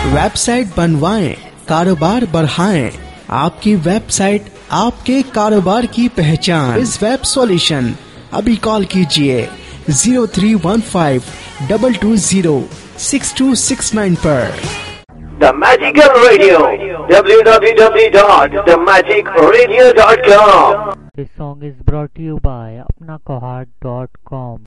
Website बनवाएं, कारोबार बढ़ाएं। आपकी वेबसाइट आपके कारोबार की पहचान। इस वेब सॉल्यूशन अभी कॉल कीजिए 0315-220-6269 पर। The Magical Radio, www.themagicradio.com. This song is brought to you by apnakohat.com.